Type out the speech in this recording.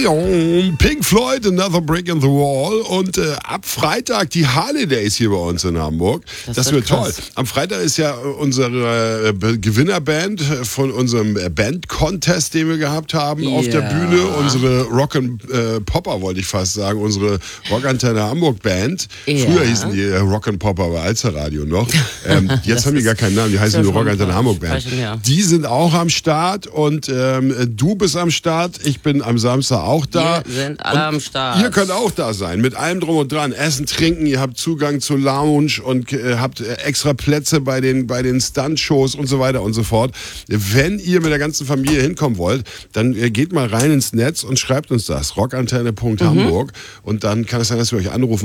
Pink Floyd, Another Brick in the Wall. Und ab Freitag die Holidays hier bei uns in Hamburg. Das wird toll. Am Freitag ist ja unsere Gewinnerband von unserem Band-Contest, den wir gehabt haben auf der Bühne. Unsere Rock'n'Popper, wollte ich fast sagen. Unsere Rockantenne Hamburg Band. Früher hießen die Rock'n'Popper bei Alsterradio noch. Jetzt haben die gar keinen Namen. Die heißen nur Rockantenne Hamburg Band. Die sind auch am Start und du bist am Start. Ich bin am Samstag auch da. Wir sind alle am Start. Ihr könnt auch da sein, mit allem drum und dran. Essen, trinken, ihr habt Zugang zur Lounge und habt extra Plätze bei den Stunt-Shows und so weiter und so fort. Wenn ihr mit der ganzen Familie hinkommen wollt, dann geht mal rein ins Netz und schreibt uns das, rockantenne.hamburg und dann kann es sein, dass wir euch anrufen